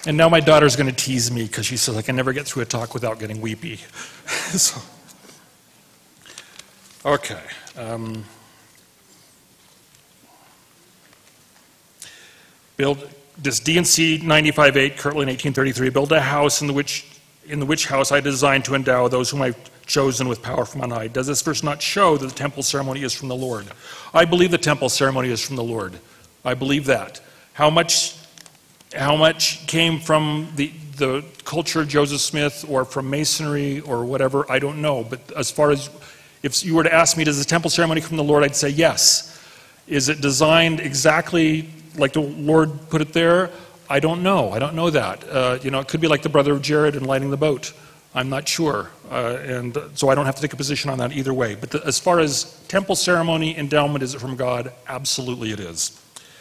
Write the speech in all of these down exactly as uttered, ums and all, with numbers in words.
And now my daughter's going to tease me because she says I can never get through a talk without getting weepy. so, okay. Um, build this D and C ninety-five eight, Kirtland eighteen thirty-three. Build a house in the which in the which house I designed to endow those whom I've chosen with power from on high. Does this verse not show that the temple ceremony is from the Lord? I believe the temple ceremony is from the Lord. I believe that. How much, how much came from the, the culture of Joseph Smith or from Masonry or whatever, I don't know. But as far as, if you were to ask me, does the temple ceremony come from the Lord, I'd say yes. Is it designed exactly like the Lord put it there? I don't know. I don't know that. Uh, you know, it could be like the brother of Jared in lighting the boat. I'm not sure. Uh, and so I don't have to take a position on that either way. But the, as far as temple ceremony, endowment, is it from God? Absolutely it is.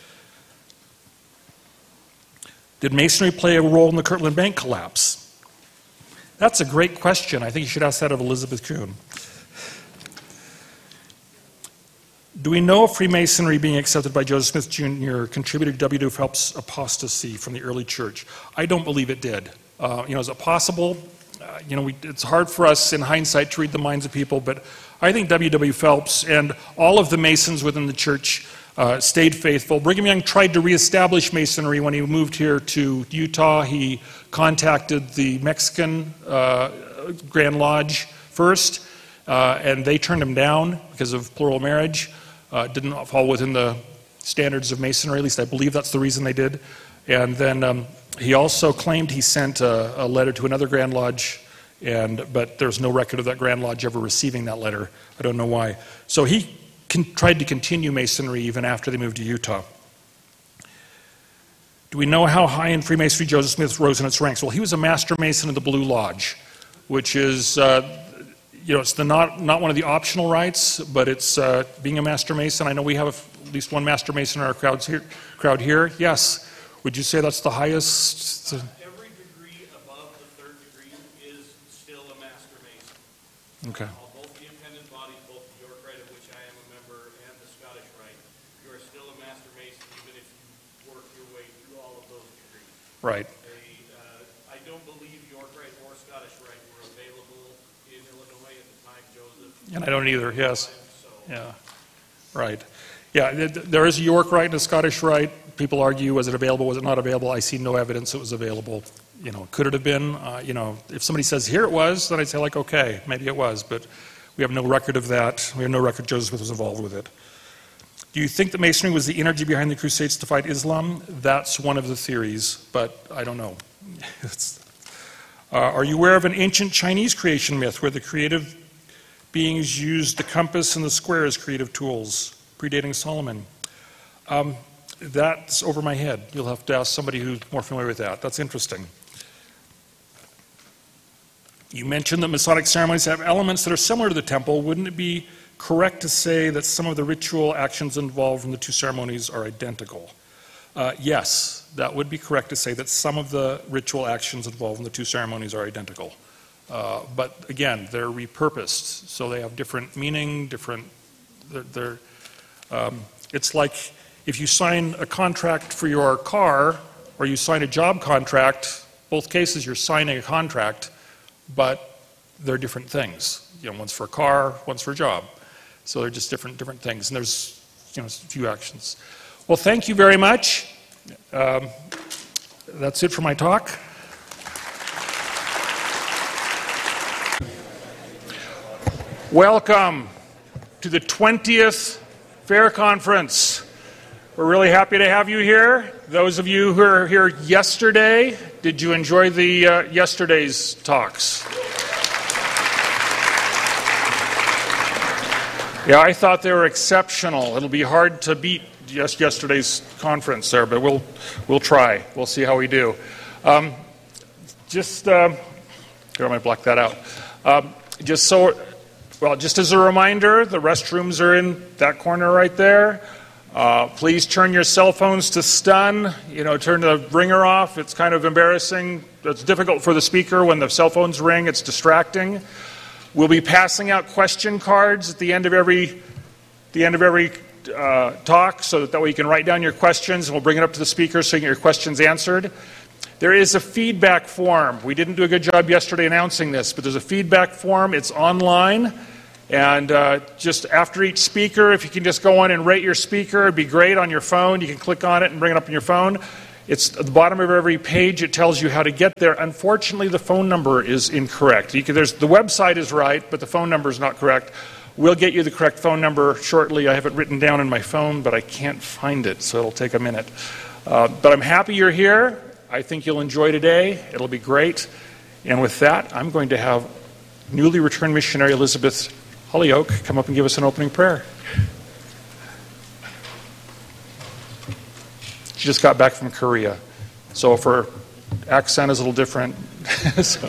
Did Masonry play a role in the Kirtland Bank collapse? That's a great question. I think you should ask that of Elizabeth Kuhn. Do we know if Freemasonry being accepted by Joseph Smith Junior contributed to W W Phelps' apostasy from the early church? I don't believe it did. Uh, you know, is it possible? Uh, you know, we, it's hard for us in hindsight to read the minds of people, but I think W W Phelps and all of the Masons within the church uh, stayed faithful. Brigham Young tried to reestablish Masonry when he moved here to Utah. He contacted the Mexican uh, Grand Lodge first, uh, and they turned him down because of plural marriage. Uh, didn't fall within the standards of Masonry, at least I believe that's the reason they did. And then um, he also claimed he sent a, a letter to another Grand Lodge, and but there's no record of that Grand Lodge ever receiving that letter. I don't know why. So he con- tried to continue Masonry even after they moved to Utah. Do we know how high in Freemasonry Joseph Smith rose in its ranks? Well, he was a Master Mason of the Blue Lodge, which is, uh, you know, it's the not, not one of the optional rites, but it's uh, being a Master Mason. I know we have at least one Master Mason in our crowds here, crowd here. Yes. Would you say that's the highest? Uh, every degree above the third degree is still a Master Mason. Okay. Uh, both the independent bodies, both the York Rite, of which I am a member, and the Scottish Rite, you are still a Master Mason even if you work your way through all of those degrees. Right. They, uh, I don't believe York Rite or Scottish Rite were available in Illinois at the time Joseph. And I don't either, yes. So. Yeah. Right. Yeah, there is a York Rite and a Scottish Rite. People argue, was it available, was it not available? I see no evidence it was available. You know, could it have been? Uh, you know, if somebody says, here it was, then I'd say, like, okay, maybe it was. But we have no record of that. We have no record Joseph Smith was involved with it. Do you think that Masonry was the energy behind the Crusades to fight Islam? That's one of the theories, but I don't know. uh, are you aware of an ancient Chinese creation myth where the creative beings used the compass and the square as creative tools, predating Solomon? Um, that's over my head. You'll have to ask somebody who's more familiar with that. That's interesting. You mentioned that Masonic ceremonies have elements that are similar to the temple. Wouldn't it be correct to say that some of the ritual actions involved in the two ceremonies are identical? Uh, yes, that would be correct to say that some of the ritual actions involved in the two ceremonies are identical. Uh, but again, they're repurposed, so they have different meaning, different, they're, they're um, it's like if you sign a contract for your car or you sign a job contract, both cases you're signing a contract, but they're different things. You know, one's for a car, one's for a job. So they're just different different things, and there's, you know, a few actions. Well, thank you very much. Um, that's it for my talk. Welcome to the twentieth Fair Conference. We're really happy to have you here. Those of you who are here yesterday, did you enjoy the uh, yesterday's talks? Yeah, I thought they were exceptional. It'll be hard to beat just yesterday's conference there, but we'll we'll try. We'll see how we do. Um, just, um, here, I might block that out. Um, just so, well, just as a reminder, the restrooms are in that corner right there. Uh, please turn your cell phones to stun. You know, turn the ringer off. It's kind of embarrassing. It's difficult for the speaker when the cell phones ring. It's distracting. We'll be passing out question cards at the end of every, the end of every uh, talk, so that, that way you can write down your questions, and we'll bring it up to the speaker so you get your questions answered. there is a feedback form. We didn't do a good job yesterday announcing this, but there's a feedback form. It's online. And uh, just after each speaker, if you can just go on and rate your speaker, it'd be great on your phone. You can click on it and bring it up on your phone. It's at the bottom of every page. It tells you how to get there. Unfortunately, the phone number is incorrect. You can, there's, the website is right, but the phone number is not correct. We'll get you the correct phone number shortly. I have it written down in my phone, but I can't find it, so it'll take a minute. Uh, but I'm happy you're here. I think you'll enjoy today. It'll be great. And with that, I'm going to have newly returned missionary Elizabeth Holyoke come up and give us an opening prayer. She just got back from Korea, so if her accent is a little different. so.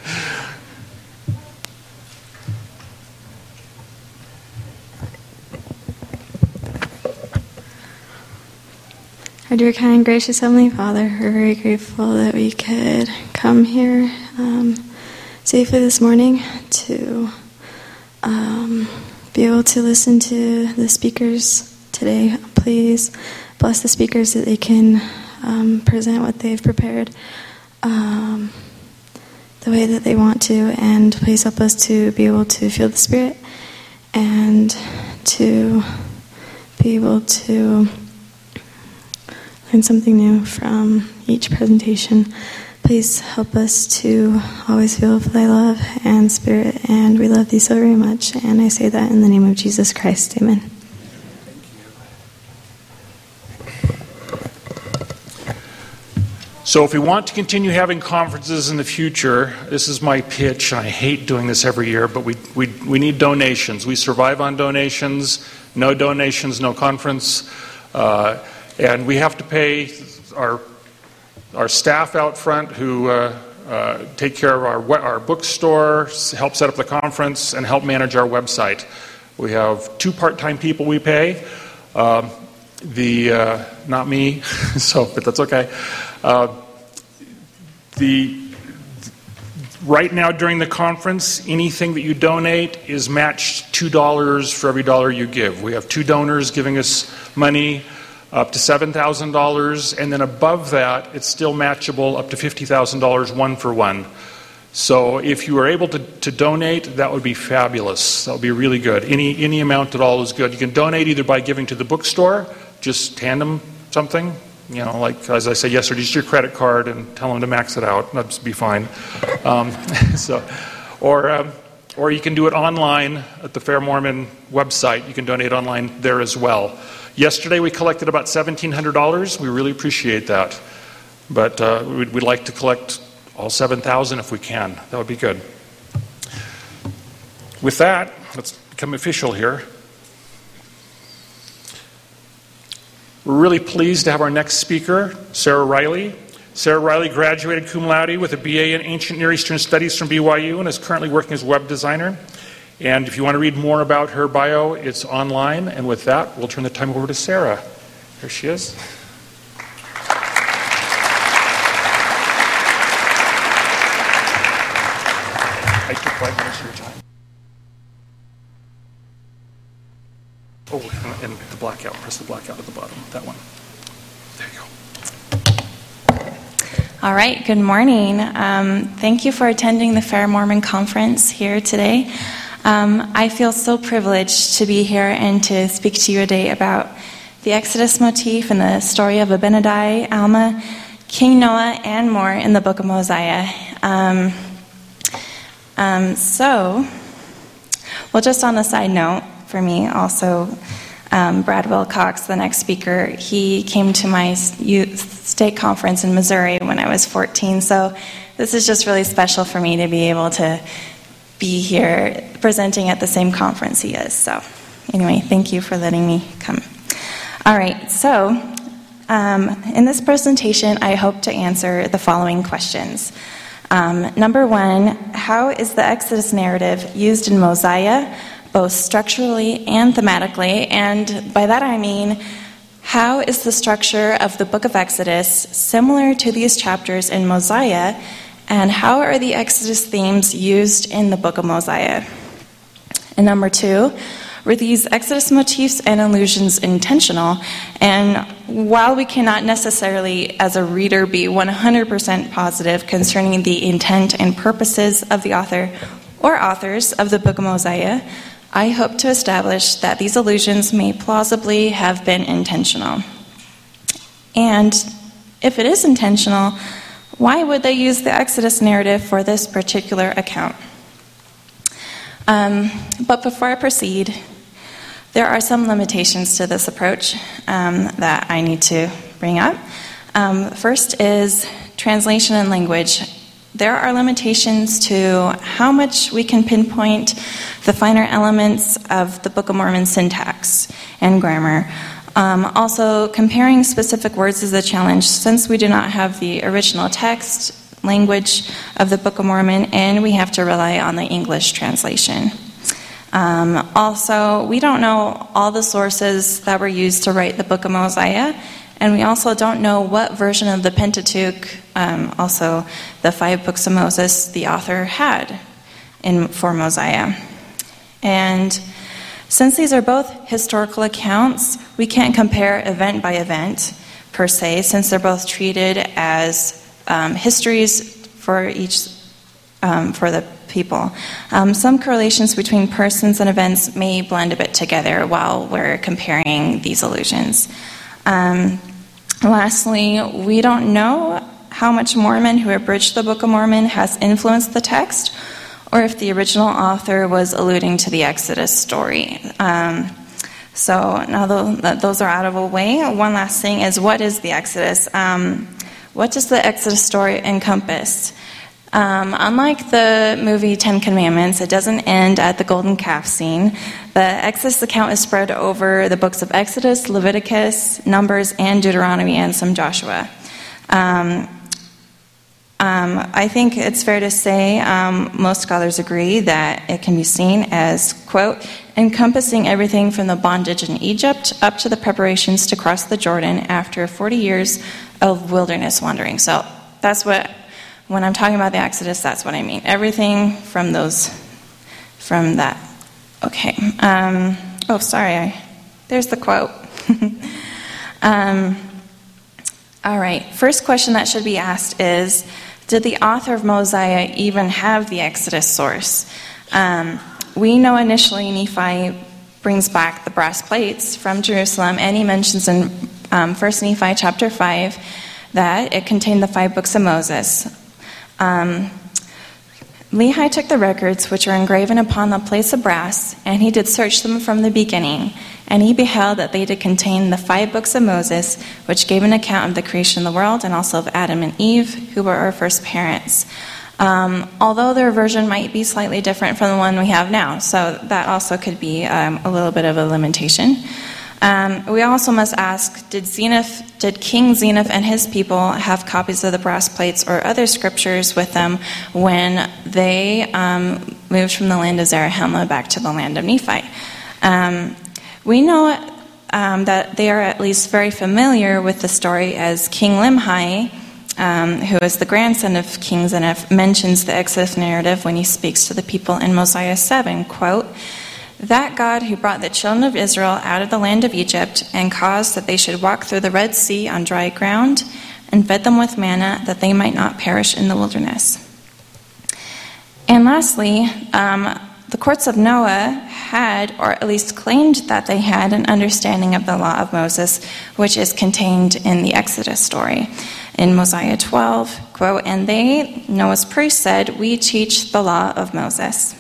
Our dear, kind, and gracious Heavenly Father, we're very grateful that we could come here um, safely this morning to um, be able to listen to the speakers today. Please bless the speakers that they can um, present what they've prepared um, the way that they want to, and please help us to be able to feel the Spirit and to be able to learn something new from each presentation. Please help us to always feel thy love and Spirit, and we love thee so very much, and I say that in the name of Jesus Christ. Amen. So if we want to continue having conferences in the future, this is my pitch. I hate doing this every year, but we, we, we need donations. We survive on donations. No donations, no conference. Uh, and we have to pay our, our staff out front who uh, uh, take care of our, our bookstore, help set up the conference, and help manage our website. We have two part-time people we pay. Um, the uh, not me, so but that's okay. Uh, the right now during the conference, anything that you donate is matched two dollars for every dollar you give. We have two donors giving us money up to seven thousand dollars, and then above that, it's still matchable up to fifty thousand dollars one for one. So if you are able to, to donate, that would be fabulous. That would be really good. Any any amount at all is good. You can donate either by giving to the bookstore, just hand them something, you know, like as I said yesterday, just your credit card and tell them to max it out. That'd be fine. Um, so, or um, or you can do it online at the Fair Mormon website. You can donate online there as well. Yesterday we collected about seventeen hundred dollars. We really appreciate that, but uh, we'd, we'd like to collect all seven thousand if we can. That would be good. With that, let's become official here. We're really pleased to have our next speaker, Sarah Riley. Sarah Riley graduated cum laude with a B A in Ancient Near Eastern Studies from B Y U and is currently working as a web designer. And if you want to read more about her bio, it's online. And with that, we'll turn the time over to Sarah. Here she is. I took five minutes of your time. Oh, and the blackout. Press the blackout at the bottom. That one. There you go. All right. Good morning. Um, thank you for attending the Fair Mormon Conference here today. Um, I feel so privileged to be here and to speak to you today about the Exodus motif and the story of Abinadi, Alma, King Noah, and more in the Book of Mosiah. Um, um, so, well, just on a side note, for me also, um, Brad Wilcox, the next speaker, he came to my youth state conference in Missouri when I was fourteen. So this is just really special for me to be able to be here presenting at the same conference he is. So anyway, thank you for letting me come. All right, so um, in this presentation, I hope to answer the following questions. Um, number one, how is the Exodus narrative used in Mosiah, both structurally and thematically? And by that I mean, how is the structure of the book of Exodus similar to these chapters in Mosiah? And how are the Exodus themes used in the book of Mosiah? And number two, Were these Exodus motifs and allusions intentional? And while we cannot necessarily, as a reader, be one hundred percent positive concerning the intent and purposes of the author or authors of the Book of Mosiah, I hope to establish that these allusions may plausibly have been intentional. And if it is intentional, why would they use the Exodus narrative for this particular account? Um, but before I proceed, there are some limitations to this approach um, that I need to bring up. Um, first is translation and language. There are limitations to how much we can pinpoint the finer elements of the Book of Mormon syntax and grammar. Um, also, comparing specific words is a challenge since we do not have the original text language of the Book of Mormon, and we have to rely on the English translation. Um, also, we don't know all the sources that were used to write the Book of Mosiah, and we also don't know what version of the Pentateuch, um, also the five books of Moses, the author had in for Mosiah. And since these are both historical accounts, we can't compare event by event per se, since they're both treated as um, histories for each um, for the people. Um, some correlations between persons and events may blend a bit together while we're comparing these allusions. Um, lastly, we don't know how much Mormon who abridged the Book of Mormon has influenced the text, or if the original author was alluding to the Exodus story. Um, so now that those are out of the way, one last thing is, what is the Exodus? Um, what does the Exodus story encompass? Um, unlike the movie Ten Commandments, it doesn't end at the golden calf scene. The Exodus account is spread over the books of Exodus, Leviticus, Numbers, and Deuteronomy, and some Joshua. Um, um, I think it's fair to say um, most scholars agree that it can be seen as, quote, encompassing everything from the bondage in Egypt up to the preparations to cross the Jordan after forty years of wilderness wandering. So that's what, when I'm talking about the Exodus, that's what I mean. Everything from those, from that. Okay. Um, oh, sorry. I, there's the quote. um, all right. First question that should be asked is, did the author of Mosiah even have the Exodus source? Um, we know initially Nephi brings back the brass plates from Jerusalem, and he mentions in um, First Nephi chapter five that it contained the five books of Moses. Um, Lehi took the records which are engraven upon the plates of brass, and he did search them from the beginning, and he beheld that they did contain the five books of Moses, which gave an account of the creation of the world, and also of Adam and Eve, who were our first parents. Um, although their version might be slightly different from the one we have now, so that also could be um, a little bit of a limitation. Um, we also must ask, did Zeniff, did King Zeniff and his people have copies of the brass plates or other scriptures with them when they um, moved from the land of Zarahemla back to the land of Nephi? Um, we know um, that they are at least very familiar with the story, as King Limhi, um, who is the grandson of King Zeniff, mentions the Exodus narrative when he speaks to the people in Mosiah seven, quote, that God who brought the children of Israel out of the land of Egypt and caused that they should walk through the Red Sea on dry ground and fed them with manna that they might not perish in the wilderness. And lastly, um, the courts of Noah had, or at least claimed that they had, an understanding of the law of Moses, which is contained in the Exodus story. In Mosiah twelve, quote, and they, Noah's priests, said, we teach the law of Moses.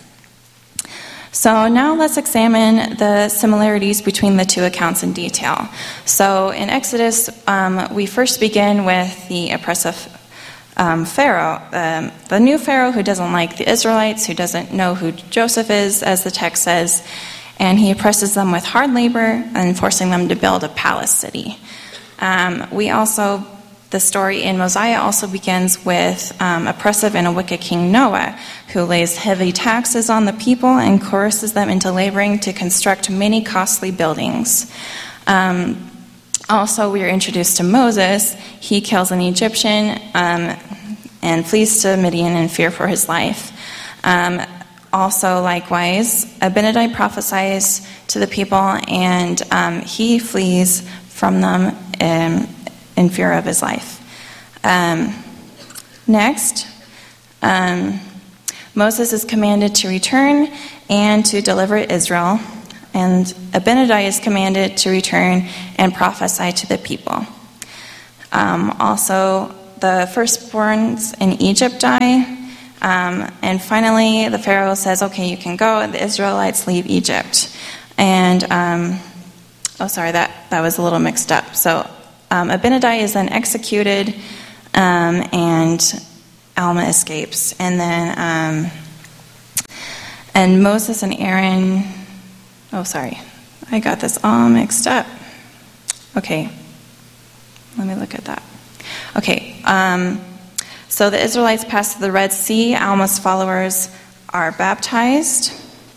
So now let's examine the similarities between the two accounts in detail. So in Exodus, um, we first begin with the oppressive um, Pharaoh, um, the new Pharaoh who doesn't like the Israelites, who doesn't know who Joseph is, as the text says, and he oppresses them with hard labor and forcing them to build a palace city. Um, we also The story in Mosiah also begins with um, oppressive and a wicked King Noah, who lays heavy taxes on the people and coerces them into laboring to construct many costly buildings. Um, also, we are introduced to Moses. He kills an Egyptian um, and flees to Midian in fear for his life. Um, also, likewise, Abinadi prophesies to the people, and um, he flees from them in, in fear of his life. Um, next, um, Moses is commanded to return and to deliver Israel, and Abinadi is commanded to return and prophesy to the people. Um, also, the firstborns in Egypt die. Um, and finally, the Pharaoh says, okay, you can go. The Israelites leave Egypt. And, um, oh, sorry, that, that was a little mixed up. So um, Abinadi is then executed, um, and Alma escapes. And then, um, and Moses and Aaron, oh, sorry, I got this all mixed up. Okay, let me look at that. Okay, um... So the Israelites pass through the Red Sea. Alma's followers are baptized.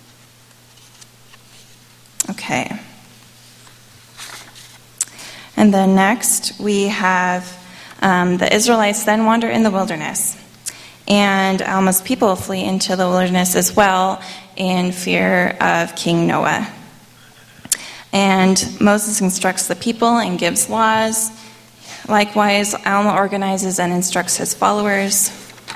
Okay. And then next we have um, the Israelites then wander in the wilderness. And Alma's people flee into the wilderness as well in fear of King Noah. And Moses instructs the people and gives laws. Likewise, Alma organizes and instructs his followers.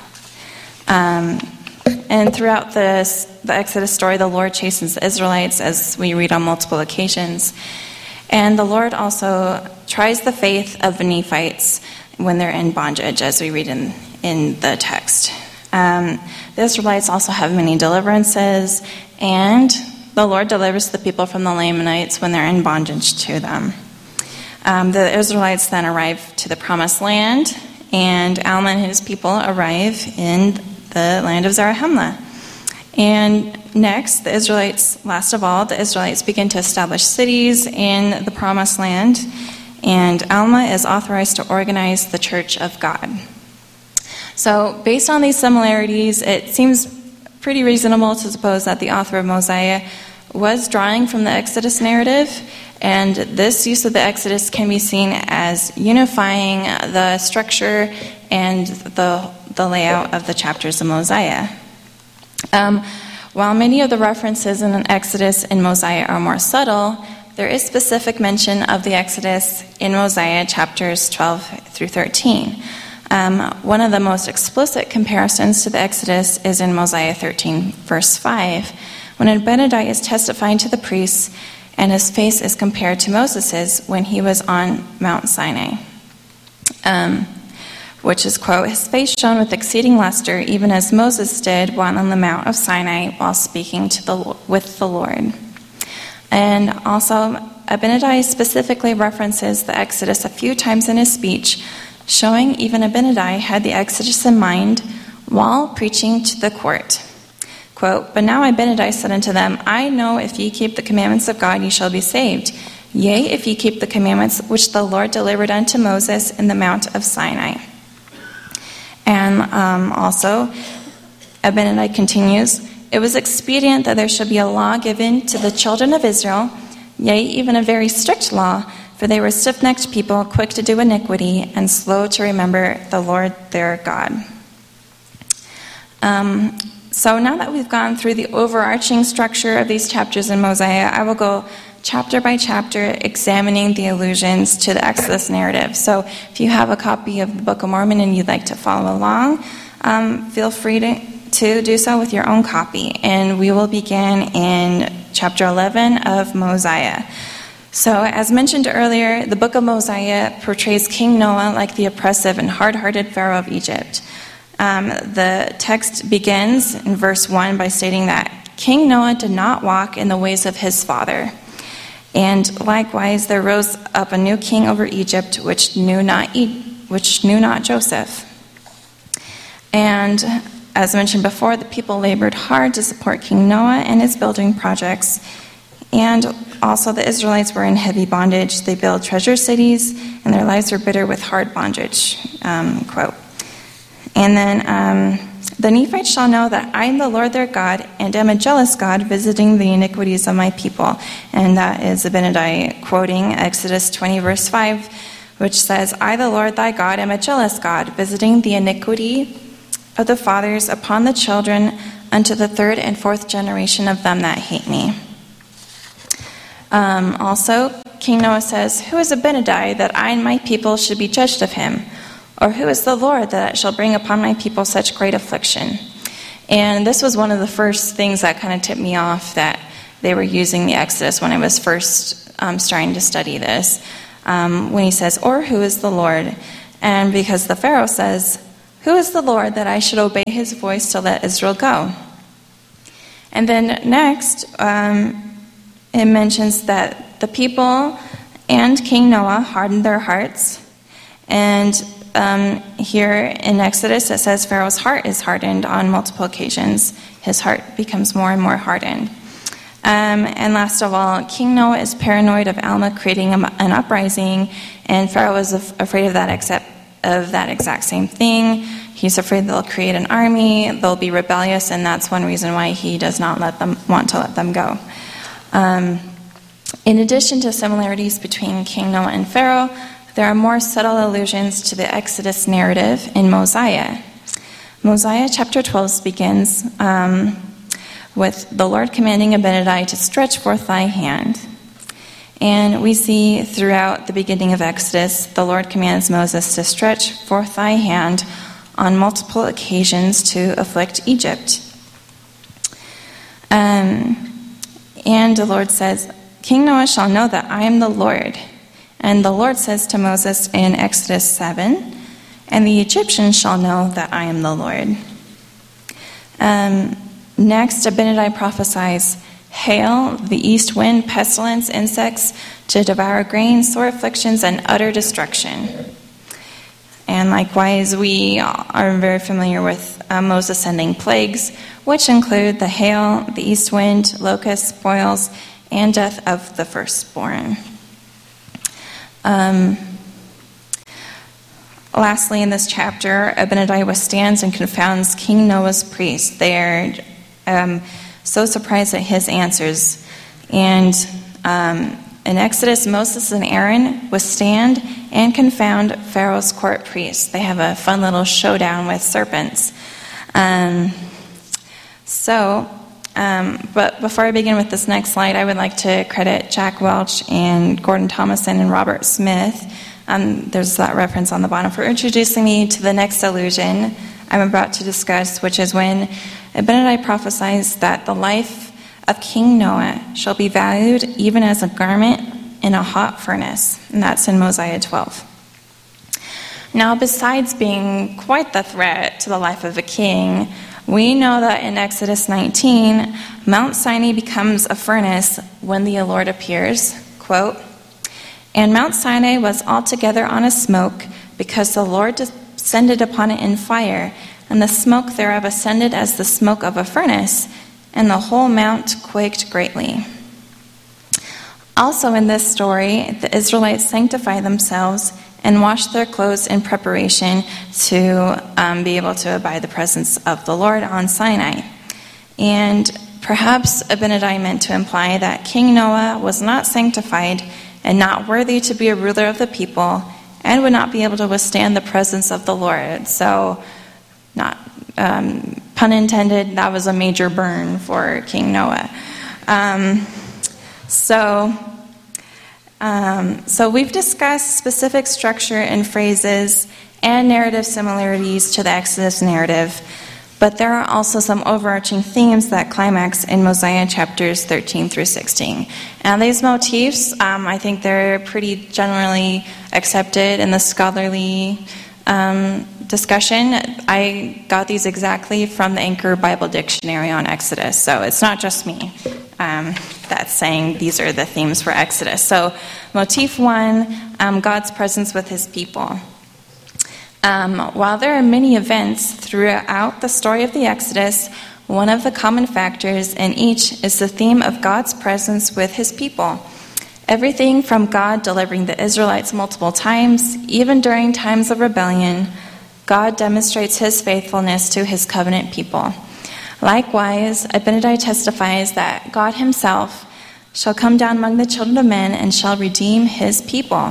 Um, and throughout this, the Exodus story, the Lord chastens the Israelites, as we read on multiple occasions. And the Lord also tries the faith of the Nephites when they're in bondage, as we read in, in the text. Um, the Israelites also have many deliverances, and the Lord delivers the people from the Lamanites when they're in bondage to them. Um, the Israelites then arrive to the Promised Land, and Alma and his people arrive in the land of Zarahemla. And next, the Israelites, last of all, the Israelites begin to establish cities in the Promised Land, and Alma is authorized to organize the Church of God. So, based on these similarities, it seems pretty reasonable to suppose that the author of Mosiah was drawing from the Exodus narrative. And this use of the Exodus can be seen as unifying the structure and the, the layout of the chapters of Mosiah. Um, while many of the references in an Exodus in Mosiah are more subtle, there is specific mention of the Exodus in Mosiah chapters twelve through thirteen. Um, one of the most explicit comparisons to the Exodus is in Mosiah thirteen, verse five, when Abinadi is testifying to the priests, and his face is compared to Moses's when he was on Mount Sinai, um, which is, quote, his face shone with exceeding luster, even as Moses did while on the Mount of Sinai while speaking to the with the Lord. And also, Abinadi specifically references the Exodus a few times in his speech, showing even Abinadi had the Exodus in mind while preaching to the court. Quote, but now Abinadi said unto them, I know if ye keep the commandments of God, ye shall be saved. Yea, if ye keep the commandments which the Lord delivered unto Moses in the Mount of Sinai. And um, also, Abinadi continues, it was expedient that there should be a law given to the children of Israel, yea, even a very strict law, for they were stiff-necked people, quick to do iniquity, and slow to remember the Lord their God. Um... So now that we've gone through the overarching structure of these chapters in Mosiah, I will go chapter by chapter examining the allusions to the Exodus narrative. So if you have a copy of the Book of Mormon and you'd like to follow along, um, feel free to, to do so with your own copy. And we will begin in chapter eleven of Mosiah. So as mentioned earlier, the Book of Mosiah portrays King Noah like the oppressive and hard-hearted Pharaoh of Egypt. Um, the text begins in verse one by stating that King Noah did not walk in the ways of his father. And likewise, there rose up a new king over Egypt, which knew not e- which knew not Joseph. And as mentioned before, the people labored hard to support King Noah and his building projects. And also the Israelites were in heavy bondage. They built treasure cities, and their lives were bitter with hard bondage. Um, quote. And then, um, the Nephites shall know that I am the Lord their God, and am a jealous God, visiting the iniquities of my people. And that is Abinadi quoting Exodus twenty, verse five, which says, I, the Lord thy God, am a jealous God, visiting the iniquity of the fathers upon the children unto the third and fourth generation of them that hate me. Um, also, King Noah says, Who is Abinadi, that I and my people should be judged of him? Or who is the Lord, that it shall bring upon my people such great affliction? And this was one of the first things that kind of tipped me off that they were using the Exodus when I was first um, starting to study this. Um, when he says, Or who is the Lord? And because the Pharaoh says, Who is the Lord, that I should obey his voice to let Israel go? And then next, um, it mentions that the people and King Noah hardened their hearts. And um, here in Exodus, it says Pharaoh's heart is hardened on multiple occasions. His heart becomes more and more hardened. Um, and last of all, King Noah is paranoid of Alma creating a, an uprising, and Pharaoh is af- afraid of that, except of that exact same thing. He's afraid they'll create an army, they'll be rebellious, and that's one reason why he does not let them want to let them go. Um, in addition to similarities between King Noah and Pharaoh, there are more subtle allusions to the Exodus narrative in Mosiah. Mosiah chapter twelve begins um, with the Lord commanding Abinadi to stretch forth thy hand. And we see throughout the beginning of Exodus, the Lord commands Moses to stretch forth thy hand on multiple occasions to afflict Egypt. Um, and the Lord says, King Noah shall know that I am the Lord. And the Lord says to Moses in Exodus seven, and the Egyptians shall know that I am the Lord. Um, next, Abinadi prophesies hail, the east wind, pestilence, insects to devour grain, sore afflictions, and utter destruction. And likewise, we are very familiar with uh, Moses sending plagues, which include the hail, the east wind, locusts, boils, and death of the firstborn. Um, lastly, in this chapter, Abinadi withstands and confounds King Noah's priests. They are um, so surprised at his answers. And um, in Exodus, Moses and Aaron withstand and confound Pharaoh's court priests. They have a fun little showdown with serpents. Um, so, um, but before I begin with this next slide, I would like to credit Jack Welch and Gordon Thomason and Robert Smith. Um, there's that reference on the bottom for introducing me to the next allusion I'm about to discuss, which is when Abinadi prophesies that the life of King Noah shall be valued even as a garment in a hot furnace. And that's in Mosiah twelve. Now, besides being quite the threat to the life of a king, we know that in Exodus nineteen, Mount Sinai becomes a furnace when the Lord appears. Quote, and Mount Sinai was altogether on a smoke, because the Lord descended upon it in fire, and the smoke thereof ascended as the smoke of a furnace, and the whole mount quaked greatly. Also in this story, the Israelites sanctify themselves and wash their clothes in preparation to um, be able to abide the presence of the Lord on Sinai. And perhaps Abinadi meant to imply that King Noah was not sanctified and not worthy to be a ruler of the people, and would not be able to withstand the presence of the Lord. So, not um, pun intended, that was a major burn for King Noah. Um, so, um, so we've discussed specific structure and phrases and narrative similarities to the Exodus narrative, but there are also some overarching themes that climax in Mosiah chapters thirteen through sixteen. And these motifs, um, I think they're pretty generally accepted in the scholarly um, discussion. I got these exactly from the Anchor Bible Dictionary on Exodus, so it's not just me um, that's saying these are the themes for Exodus. So motif one, um, God's presence with his people. Um, while there are many events throughout the story of the Exodus, one of the common factors in each is the theme of God's presence with his people. Everything from God delivering the Israelites multiple times, even during times of rebellion, God demonstrates his faithfulness to his covenant people. Likewise, Abinadi testifies that God himself shall come down among the children of men and shall redeem his people.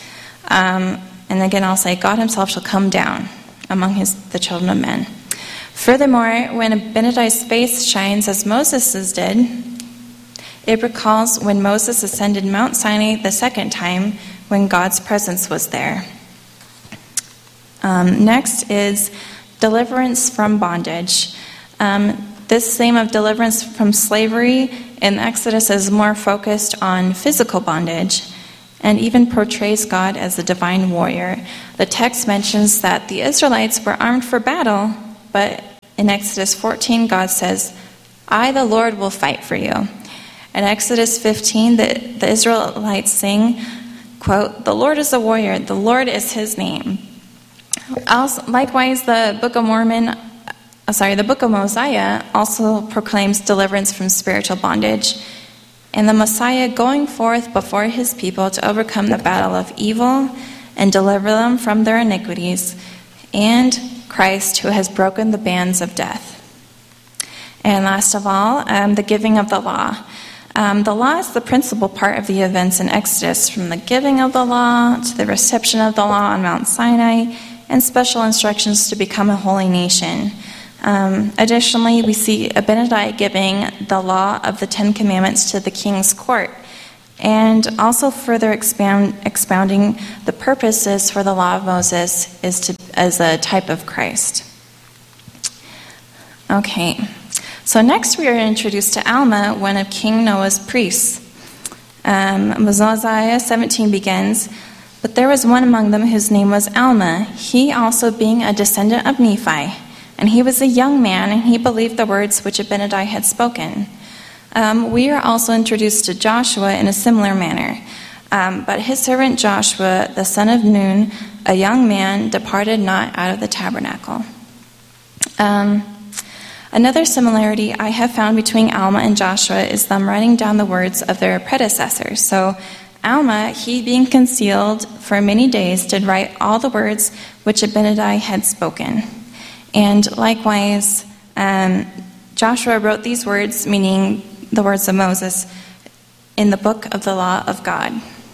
Um, And again, I'll say, God himself shall come down among his, the children of men. Furthermore, when Abinadi's face shines as Moses's did, it recalls when Moses ascended Mount Sinai the second time when God's presence was there. Um, next is deliverance from bondage. Um, this theme of deliverance from slavery in Exodus is more focused on physical bondage and even portrays God as a divine warrior. The text mentions that the Israelites were armed for battle, but in Exodus fourteen, God says, "I, the Lord, will fight for you." In Exodus fifteen, the, the Israelites sing, quote, "The Lord is a warrior, the Lord is his name." Also, likewise, the Book of Mormon, uh, sorry, the Book of Mosiah also proclaims deliverance from spiritual bondage, and the Messiah going forth before his people to overcome the battle of evil and deliver them from their iniquities, and Christ who has broken the bands of death. And last of all, um, the giving of the law. Um, the law is the principal part of the events in Exodus, from the giving of the law to the reception of the law on Mount Sinai, and special instructions to become a holy nation. Um, additionally, we see Abinadi giving the law of the Ten Commandments to the king's court, and also further expound, expounding the purposes for the law of Moses is to, as a type of Christ. Okay, so next we are introduced to Alma, one of King Noah's priests. Um, Mosiah seventeen begins, "But there was one among them whose name was Alma, he also being a descendant of Nephi. And he was a young man, and he believed the words which Abinadi had spoken." Um, we are also introduced to Joshua in a similar manner. Um, "But his servant Joshua, the son of Nun, a young man, departed not out of the tabernacle." Um, another similarity I have found between Alma and Joshua is them writing down the words of their predecessors. So Alma, he being concealed for many days, did write all the words which Abinadi had spoken. And likewise, um, Joshua wrote these words, meaning the words of Moses, in the book of the law of God.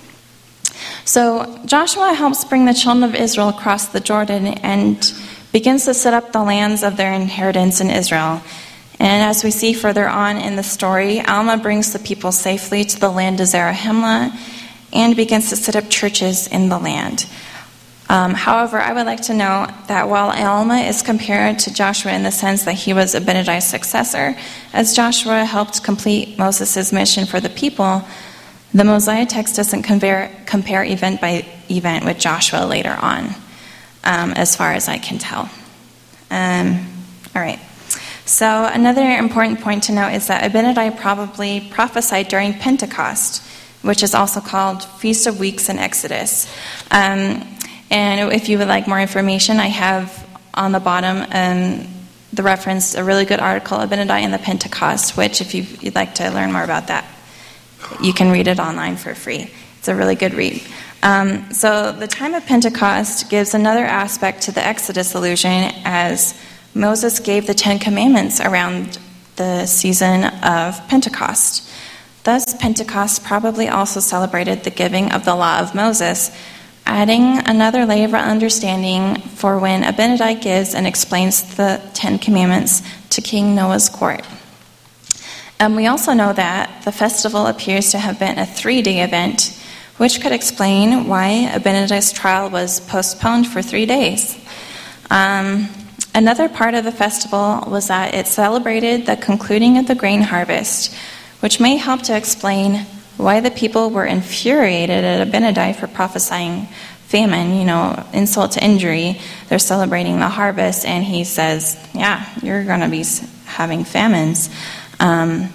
So Joshua helps bring the children of Israel across the Jordan and begins to set up the lands of their inheritance in Israel. And as we see further on in the story, Alma brings the people safely to the land of Zarahemla and begins to set up churches in the land. Um, however, I would like to note that while Alma is compared to Joshua in the sense that he was Abinadi's successor, as Joshua helped complete Moses' mission for the people, the Mosiah text doesn't compare, compare event by event with Joshua later on, um, as far as I can tell. Um, all right. So another important point to note is that Abinadi probably prophesied during Pentecost, which is also called Feast of Weeks in Exodus. Um, And if you would like more information, I have on the bottom um, the reference, a really good article, Abinadi and the Pentecost, which if you'd like to learn more about that, you can read it online for free. It's a really good read. Um, so the time of Pentecost gives another aspect to the Exodus allusion, as Moses gave the Ten Commandments around the season of Pentecost. Thus, Pentecost probably also celebrated the giving of the law of Moses, adding another layer of understanding for when Abinadi gives and explains the Ten Commandments to King Noah's court. And we also know that the festival appears to have been a three-day event, which could explain why Abinadi's trial was postponed for three days. Um, another part of the festival was that it celebrated the concluding of the grain harvest, which may help to explain why the people were infuriated at Abinadi for prophesying famine, you know, insult to injury. They're celebrating the harvest, and he says, yeah, you're going to be having famines. Um,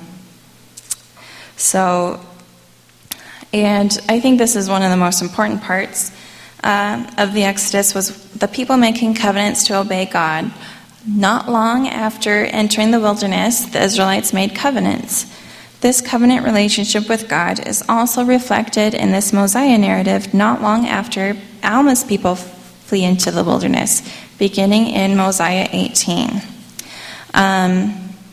so, and I think this is one of the most important parts uh, of the Exodus, was the people making covenants to obey God. Not long after entering the wilderness, the Israelites made covenants. This covenant relationship with God is also reflected in this Mosiah narrative not long after Alma's people flee into the wilderness, beginning in Mosiah eighteen. Um,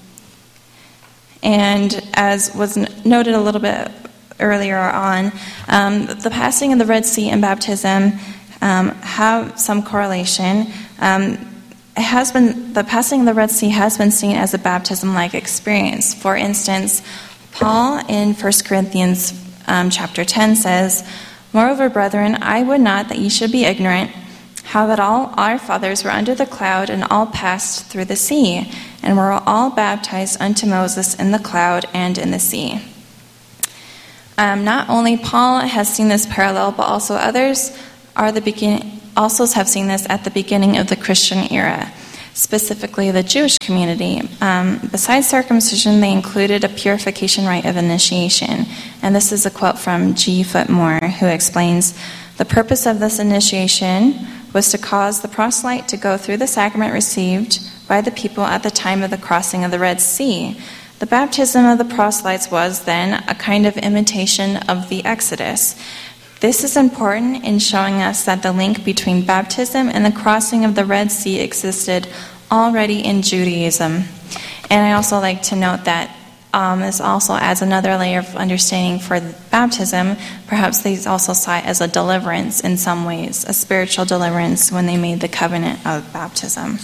and as was noted a little bit earlier on, um, the passing of the Red Sea and baptism um, have some correlation. Um, it has been, the passing of the Red Sea has been seen as a baptism-like experience. For instance, Paul in First Corinthians um, chapter ten says, "Moreover, brethren, I would not that ye should be ignorant, how that all our fathers were under the cloud, and all passed through the sea, and were all baptized unto Moses in the cloud and in the sea." Um, not only Paul has seen this parallel, but also others are the begin- also have seen this at the beginning of the Christian era, specifically the Jewish community. Um, besides circumcision, they included a purification rite of initiation. And this is a quote from G. Footmore, who explains, "The purpose of this initiation was to cause the proselyte to go through the sacrament received by the people at the time of the crossing of the Red Sea. The baptism of the proselytes was, then, a kind of imitation of the Exodus. This is important in showing us that the link between baptism and the crossing of the Red Sea existed already in Judaism." And I also like to note that um, this also adds another layer of understanding for baptism. Perhaps they also saw it as a deliverance in some ways, a spiritual deliverance when they made the covenant of baptism.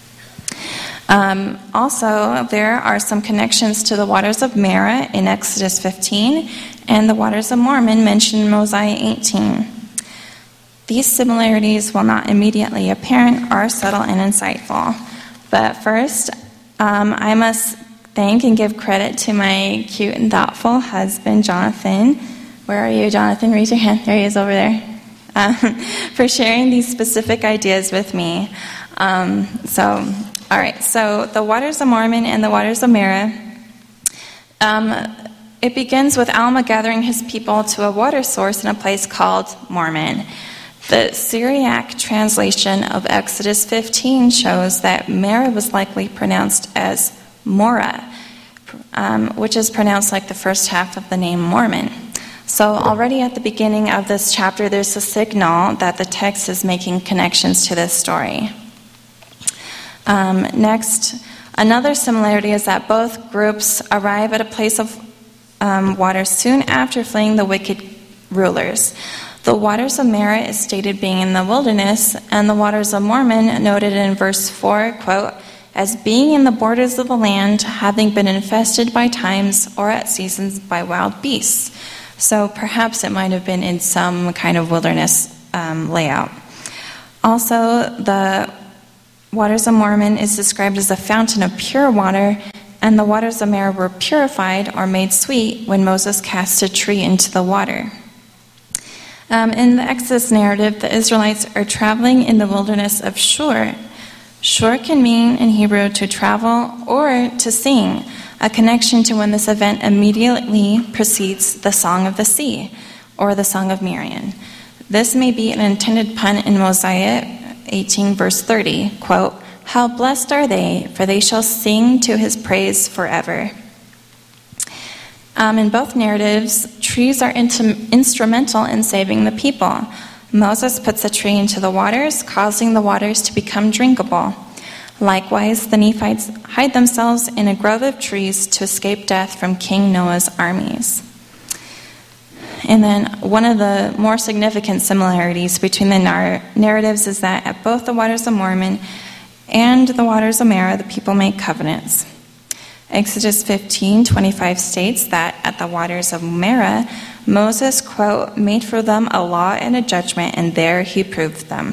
Um, also, there are some connections to the waters of Merah in Exodus fifteen and the waters of Mormon mentioned in Mosiah eighteen. These similarities, while not immediately apparent, are subtle and insightful. But first, um, I must thank and give credit to my cute and thoughtful husband, Jonathan. Where are you, Jonathan? Raise your hand. There he is over there. Um, for sharing these specific ideas with me. Um, so... All right, so the waters of Mormon and the waters of Merah, um, it begins with Alma gathering his people to a water source in a place called Mormon. The Syriac translation of Exodus fifteen shows that Merah was likely pronounced as Morah, um, which is pronounced like the first half of the name Mormon. So already at the beginning of this chapter, there's a signal that the text is making connections to this story. Um, next, another similarity is that both groups arrive at a place of um, water soon after fleeing the wicked rulers. The waters of Merah is stated being in the wilderness, and the waters of Mormon noted in verse four, quote, "as being in the borders of the land, having been infested by times or at seasons by wild beasts." So perhaps it might have been in some kind of wilderness um, layout. Also, the waters of Mormon is described as a fountain of pure water, and the waters of Merah were purified or made sweet when Moses cast a tree into the water. Um, in the Exodus narrative, the Israelites are traveling in the wilderness of Shur. Shur can mean in Hebrew to travel or to sing, a connection to when this event immediately precedes the Song of the Sea or the Song of Miriam. This may be an intended pun in Mosiah eighteen, verse thirty, quote, "How blessed are they, for they shall sing to his praise forever." Um, in both narratives, trees are int- instrumental in saving the people. Moses puts a tree into the waters, causing the waters to become drinkable. Likewise, the Nephites hide themselves in a grove of trees to escape death from King Noah's armies. And then one of the more significant similarities between the nar- narratives is that at both the waters of Mormon and the waters of Merah, the people make covenants. Exodus fifteen twenty-five states that at the waters of Merah, Moses, quote, "made for them a law and a judgment, and there he proved them."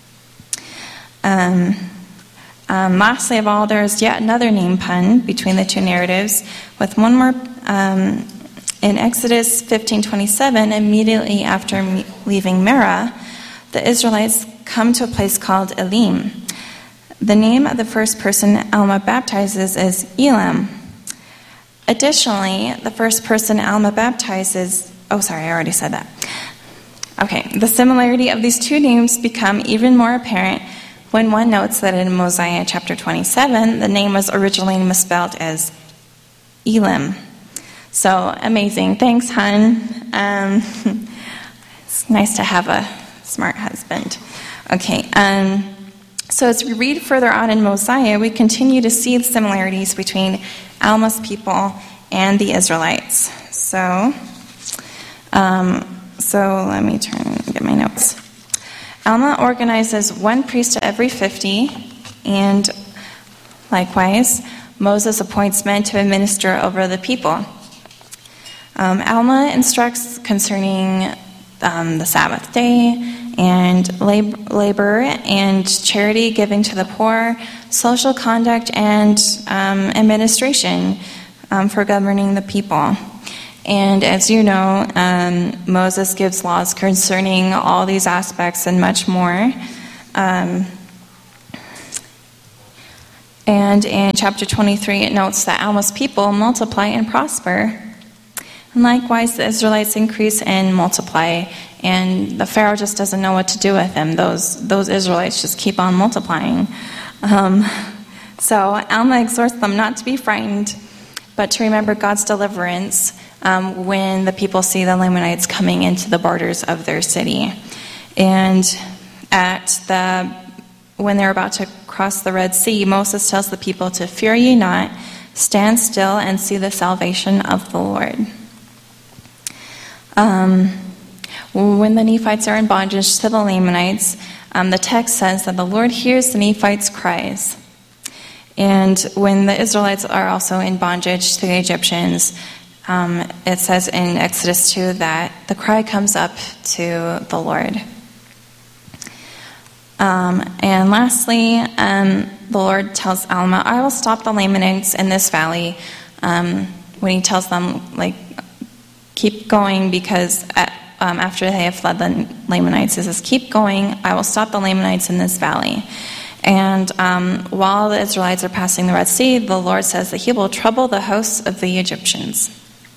Um, um, lastly of all, there is yet another name pun between the two narratives, with one more um, in Exodus fifteen twenty-seven, immediately after leaving Merah, the Israelites come to a place called Elim. The name of the first person Alma baptizes is Elam. Additionally, the first person Alma baptizes, oh sorry, I already said that. Okay, the similarity of these two names become even more apparent when one notes that in Mosiah chapter twenty-seven, the name was originally misspelled as Elim. So amazing. Thanks, hon. Um, it's nice to have a smart husband. Okay. Um, so as we read further on in Mosiah, we continue to see the similarities between Alma's people and the Israelites. So, um, so let me turn and get my notes. Alma organizes one priest to every fifty. And likewise, Moses appoints men to administer over the people. Um, Alma instructs concerning um, the Sabbath day and lab- labor and charity, giving to the poor, social conduct, and um, administration um, for governing the people. And as you know, um, Moses gives laws concerning all these aspects and much more. Um, and in chapter twenty-three, it notes that Alma's people multiply and prosper. And likewise, the Israelites increase and multiply, and the Pharaoh just doesn't know what to do with them. Those those Israelites just keep on multiplying. Um, so Alma exhorts them not to be frightened, but to remember God's deliverance um, when the people see the Lamanites coming into the borders of their city. And at the when they're about to cross the Red Sea, Moses tells the people to fear ye not, stand still and see the salvation of the Lord. Um, when the Nephites are in bondage to the Lamanites, um, the text says that the Lord hears the Nephites' cries. And when the Israelites are also in bondage to the Egyptians, um, it says in Exodus two that the cry comes up to the Lord. Um, and lastly, um, the Lord tells Alma, I will stop the Lamanites in this valley, um, when he tells them, like, keep going, because at, um, after they have fled the Lamanites, he says, keep going, I will stop the Lamanites in this valley. And um, while the Israelites are passing the Red Sea, the Lord says that he will trouble the hosts of the Egyptians.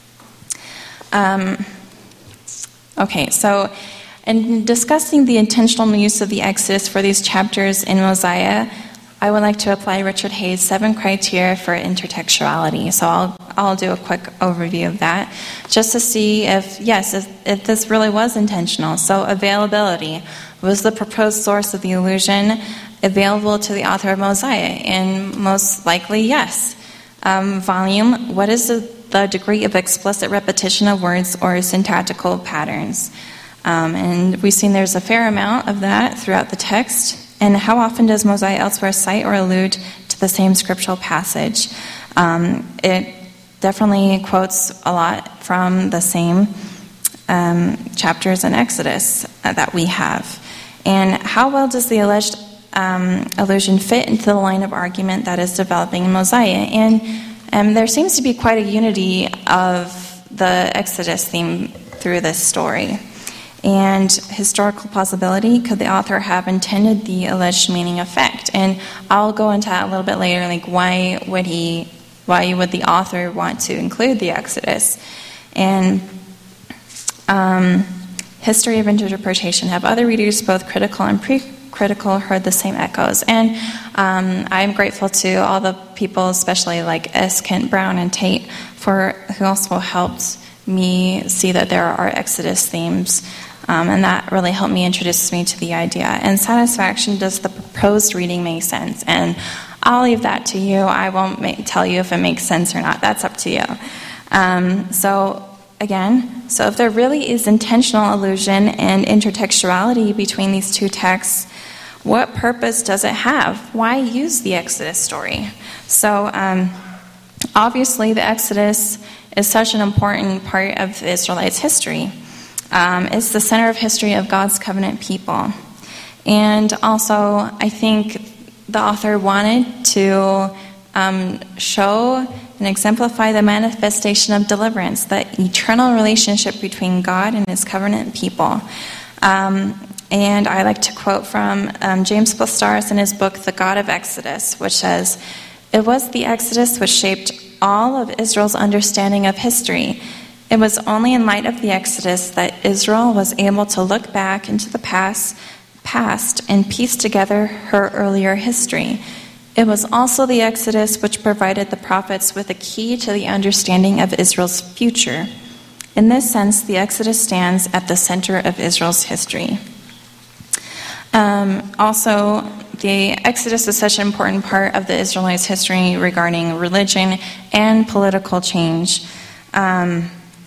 Um, okay, so in discussing the intentional use of the Exodus for these chapters in Mosiah, I would like to apply Richard Hayes' seven criteria for intertextuality. So I'll I'll do a quick overview of that, just to see if, yes, if, if this really was intentional. So availability. Was the proposed source of the allusion available to the author of Mosiah? And most likely, yes. Um, volume. What is the, the degree of explicit repetition of words or syntactical patterns? Um, and we've seen there's a fair amount of that throughout the text. And how often does Mosiah elsewhere cite or allude to the same scriptural passage? Um, it definitely quotes a lot from the same um, chapters in Exodus uh, that we have. And how well does the alleged um, allusion fit into the line of argument that is developing in Mosiah? And um, there seems to be quite a unity of the Exodus theme through this story. And historical plausibility, could the author have intended the alleged meaning effect? And I'll go into that a little bit later, like why would he, why would the author want to include the Exodus? And um, history of interpretation. Have other readers, both critical and pre-critical, heard the same echoes? And um, I'm grateful to all the people, especially like S. Kent Brown and Tate, for who also helped me see that there are Exodus themes. Um, and that really helped me introduce me to the idea. And satisfaction, does the proposed reading make sense? And I'll leave that to you. I won't make, tell you if it makes sense or not. That's up to you. Um, so again, so if there really is intentional allusion and intertextuality between these two texts, what purpose does it have? Why use the Exodus story? So um, obviously the Exodus is such an important part of the Israelites' history. Um, it's the center of history of God's covenant people. And also, I think the author wanted to um, show and exemplify the manifestation of deliverance, the eternal relationship between God and his covenant people. Um, and I like to quote from um, James Plastaris in his book, The God of Exodus, which says, "It was the Exodus which shaped all of Israel's understanding of history. It was only in light of the Exodus that Israel was able to look back into the past, past and piece together her earlier history. It was also the Exodus which provided the prophets with a key to the understanding of Israel's future. In this sense, the Exodus stands at the center of Israel's history." Um, also, the Exodus is such an important part of the Israelites' history regarding religion and political change. Um,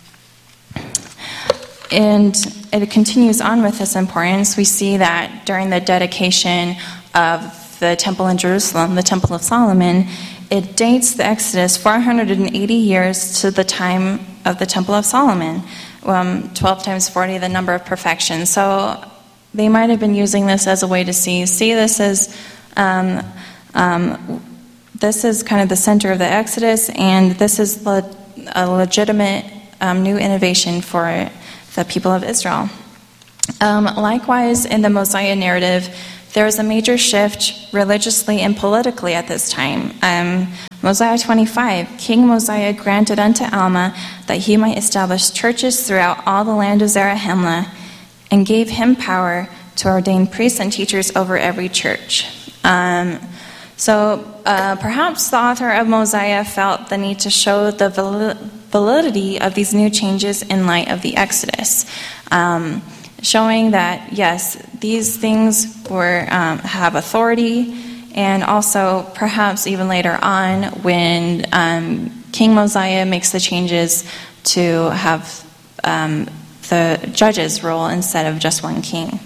and it continues on with this importance. We see that during the dedication of the temple in Jerusalem, the Temple of Solomon, it dates the Exodus four hundred eighty years to the time of the Temple of Solomon. Um, twelve times forty, the number of perfection. So they might have been using this as a way to see, see this as, um, um, this is kind of the center of the Exodus, and this is le- a legitimate um, new innovation for the people of Israel. Um, likewise, in the Mosiah narrative, there was a major shift religiously and politically at this time. Um, Mosiah twenty-five, King Mosiah granted unto Alma that he might establish churches throughout all the land of Zarahemla, and gave him power to ordain priests and teachers over every church. Um, so uh, perhaps the author of Mosiah felt the need to show the validity of these new changes in light of the Exodus. Um, showing that, yes, these things were um, have authority, and also perhaps even later on when um, King Mosiah makes the changes to have um, the judges rule instead of just one king.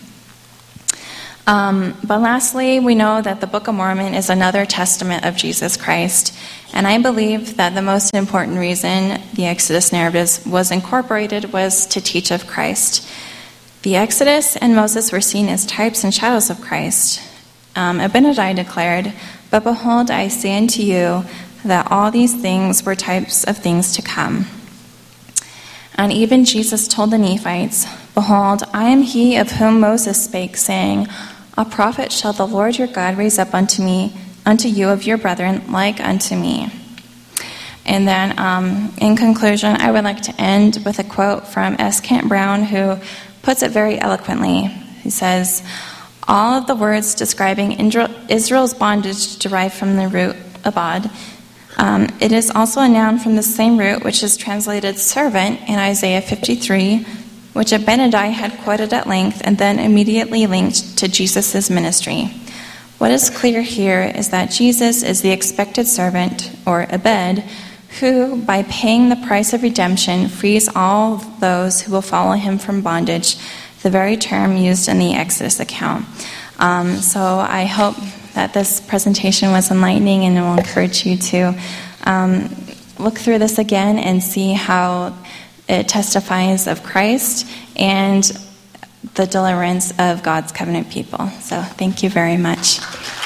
Um, but lastly, we know that the Book of Mormon is another testament of Jesus Christ, and I believe that the most important reason the Exodus narrative was incorporated was to teach of Christ. The Exodus and Moses were seen as types and shadows of Christ. Um, Abinadi declared, "But behold, I say unto you that all these things were types of things to come." And even Jesus told the Nephites, "Behold, I am he of whom Moses spake, saying, A prophet shall the Lord your God raise up unto me, unto you of your brethren, like unto me." And then, um, in conclusion, I would like to end with a quote from S. Kent Brown, who puts it very eloquently. He says, "All of the words describing Israel's bondage derive from the root abad. Um, it is also a noun from the same root, which is translated servant in Isaiah fifty-three, which Abinadi had quoted at length and then immediately linked to Jesus' ministry. What is clear here is that Jesus is the expected servant, or Abed, who, by paying the price of redemption, frees all those who will follow him from bondage, the very term used in the Exodus account." Um, so I hope that this presentation was enlightening, and it will encourage you to um, look through this again and see how it testifies of Christ and the deliverance of God's covenant people. So thank you very much.